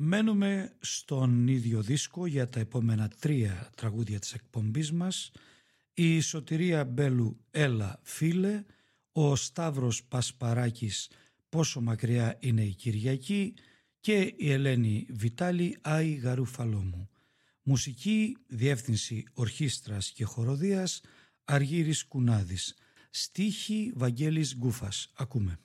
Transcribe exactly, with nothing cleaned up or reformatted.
Μένουμε στον ίδιο δίσκο για τα επόμενα τρία τραγούδια της εκπομπής μας. Η Σωτηρία Μπέλου «Έλα φίλε», ο Σταύρος Πασπαράκης «Πόσο μακριά είναι η Κυριακή» και η Ελένη Βιτάλη «Άι Γαρούφαλό μου». Μουσική, διεύθυνση ορχήστρας και χοροδίας Αργύρης Κουνάδης. Στίχη Βαγγέλης Γκούφας. Ακούμε.